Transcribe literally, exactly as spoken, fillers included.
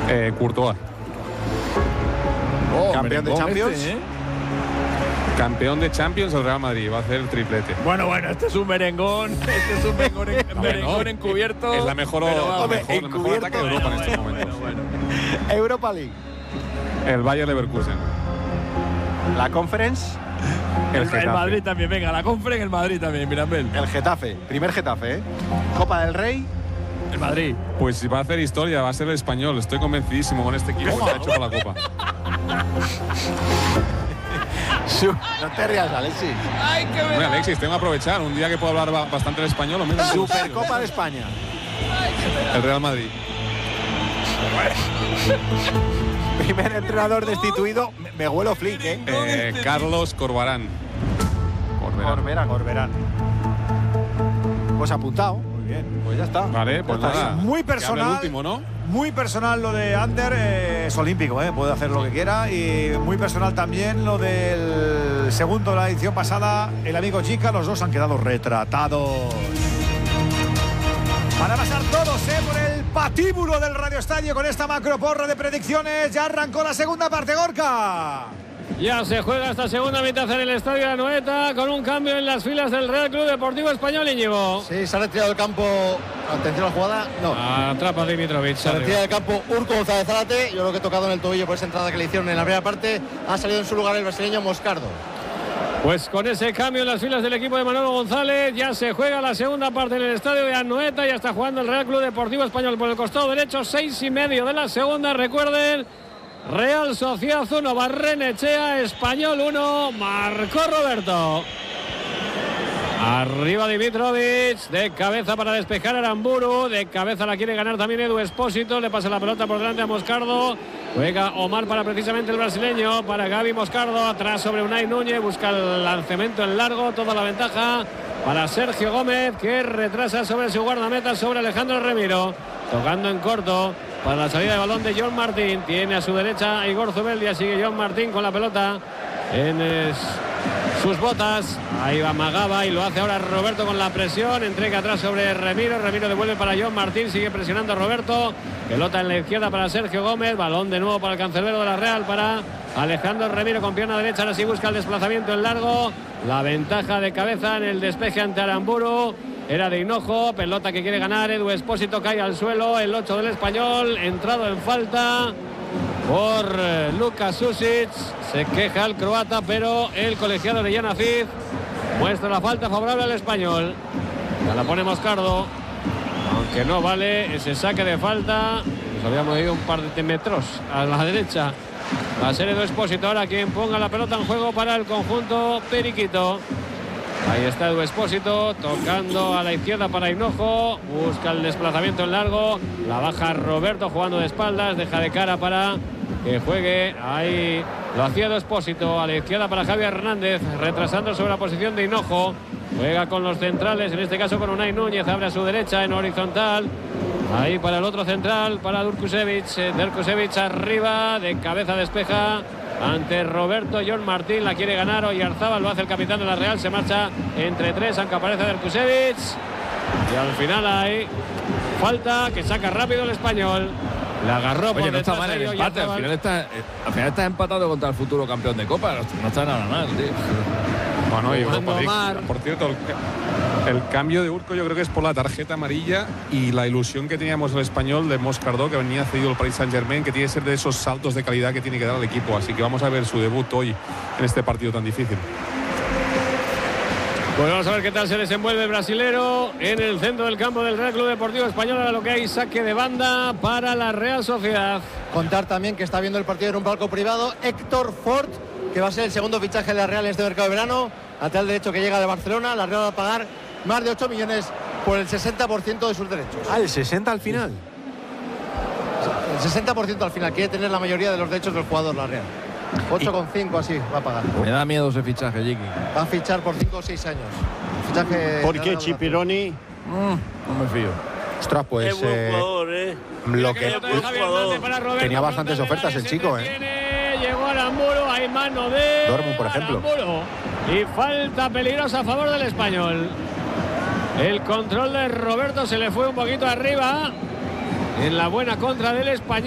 Eh, Courtois. Oh, campeón de Champions. Este, ¿eh? Campeón de Champions, el Real Madrid. Va a hacer el triplete. Bueno, bueno, este es un merengón. Este es un merengón, en, No, merengón no, encubierto. Es la mejor, pero, la hombre, mejor, el mejor ataque de Europa bueno, en estos bueno, momentos. bueno, bueno. Europa League. El Bayer Leverkusen. La Conference. El, El, el Getafe. Madrid también, venga, la compra en el Madrid también, Mirambel. El Getafe. Primer Getafe, ¿eh? Copa del Rey. El Madrid. Pues si va a hacer historia, va a ser el Español. Estoy convencidísimo con este equipo que ha hecho por la Copa. No te rías, Alexis. Ay, qué Hombre, Alexis, tengo que aprovechar. Un día que puedo hablar ba- bastante el español, lo mismo. Supercopa de España. El Real Madrid. Primer entrenador destituido. Me, me huelo flick, ¿eh? Eh, Carlos Corberán. Corberán. Corberán, Corberán. Pues apuntado. Muy bien, pues ya está. Vale, pues Ya está. nada. Muy Que hable personal. el último, ¿no? Muy personal lo de Ander, eh, es olímpico, eh, puede hacer lo que quiera. Y muy personal también lo del segundo de la edición pasada, el amigo Chica. Los dos han quedado retratados. Van a pasar todos eh, por el patíbulo del Radio Estadio con esta macroporra de predicciones. Ya arrancó la segunda parte, Gorka. Ya se juega esta segunda mitad en el Estadio de Anoeta con un cambio en las filas del Real Club Deportivo Español, Íñigo. Sí, se ha retirado del campo. Atención a la jugada. No. Atrapa Dimitrovic. Se retira del campo Urco González Zárate. Yo creo que ha tocado en el tobillo por esa entrada que le hicieron en la primera parte. Ha salido en su lugar el brasileño Moscardo. Pues con ese cambio en las filas del equipo de Manolo González, ya se juega la segunda parte en el Estadio de Anoeta. Ya está jugando el Real Club Deportivo Español por el costado derecho, seis y medio de la segunda. Recuerden, Real Sociedad uno, Barrenechea, Español uno, marcó Roberto. Arriba Dimitrovic, de cabeza para despejar a Aramburu, de cabeza la quiere ganar también Edu Espósito, le pasa la pelota por delante a Moscardo, juega Omar para precisamente el brasileño, para Gaby Moscardo, atrás sobre Unai Núñez, busca el lanzamiento en largo, toda la ventaja para Sergio Gómez, que retrasa sobre su guardameta, sobre Alejandro Remiro, tocando en corto para la salida de balón de John Martín, tiene a su derecha a Igor Zubeldia, sigue John Martín con la pelota en es, sus botas, ahí va Magaba y lo hace ahora Roberto con la presión, entrega atrás sobre Remiro, Remiro devuelve para John Martín, sigue presionando a Roberto, pelota en la izquierda para Sergio Gómez, balón de nuevo para el cancerbero de la Real, para Alejandro Remiro con pierna derecha, ahora sí busca el desplazamiento en largo, la ventaja de cabeza en el despeje ante Aramburu, era de Hinojo, pelota que quiere ganar, Edu Espósito cae al suelo, el ocho del Español, entrado en falta por eh, Luka Susic, se queja el croata, pero el colegiado de Yanafid muestra la falta favorable al Español. Ya la pone Moscardo, aunque no vale ese saque de falta, nos habíamos ido un par de metros a la derecha. Va a ser Edu Espósito ahora quien ponga la pelota en juego para el conjunto periquito. Ahí está Edu Espósito tocando a la izquierda para Hinojo, busca el desplazamiento en largo, la baja Roberto jugando de espaldas, deja de cara para que juegue, ahí lo hacía Edu Espósito, a la izquierda para Javier Hernández, retrasando sobre la posición de Hinojo, juega con los centrales, en este caso con Unai Núñez, abre a su derecha en horizontal, ahí para el otro central, para Durkusevich, Durkusevich arriba, de cabeza despeja ante Roberto, John Martín la quiere ganar, Oyarzábal lo hace el capitán de la Real, se marcha entre tres, aunque aparece Durkusevich y al final hay falta que saca rápido el Español, la agarró por Oye, no está detrás mal el de empate, al Oyarzábal. final está, eh, al final está empatado contra el futuro campeón de Copa, no, no está nada mal, tío. Bueno, y Jugando Europa League. Omar. Por cierto, el, el cambio de Urco yo creo que es por la tarjeta amarilla y la ilusión que teníamos el Español de Moscardo, que venía cedido al Paris Saint-Germain, que tiene que ser de esos saltos de calidad que tiene que dar al equipo. Así que vamos a ver su debut hoy en este partido tan difícil. Pues vamos a ver qué tal se desenvuelve el brasilero en el centro del campo del Real Club Deportivo Español. Ahora lo que hay, saque de banda para la Real Sociedad. Contar también que está viendo el partido en un palco privado Héctor Ford, que va a ser el segundo fichaje de la Real en este mercado de verano. Lateral derecho que llega de Barcelona. La Real va a pagar más de ocho millones por el sesenta por ciento de sus derechos. Ah, el sesenta al final. El sesenta por ciento al final. Quiere tener la mayoría de los derechos del jugador la Real. ocho coma cinco así va a pagar. Me da miedo ese fichaje, Jiki. Va a fichar por cinco o seis años. Fichaje. ¿Por qué Chipironi? Mm, no me fío. Ostras, pues Es buen eh, jugador, ¿eh? lo que Pelota de Javier Hernández para Roberto, tenía bastantes pelota ofertas el se chico, ¿eh? detiene, llegó Aramburu, hay mano de Dortmund, por ejemplo. Aramburu. Y falta peligrosa a favor del Español. El control de Roberto se le fue un poquito arriba en la buena contra del Español.